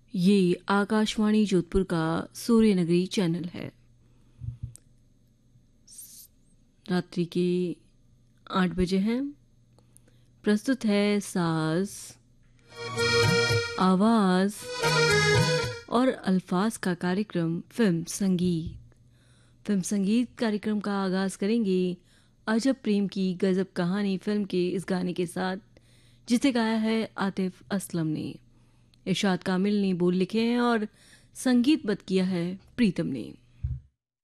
ये आकाशवाणी जोधपुर का सूर्यनगरी चैनल है। रात्रि के 8 बजे हैं। प्रस्तुत है साज, आवाज और अल्फाज का कार्यक्रम फिल्म संगीत। फिल्म संगीत कार्यक्रम का आगाज करेंगे अजब प्रेम की गजब कहानी फिल्म के इस गाने के साथ, जिसे गाया है आतिफ असलम ने, इरशाद कामिल ने बोल लिखे हैं और संगीतबद्ध किया है प्रीतम ने।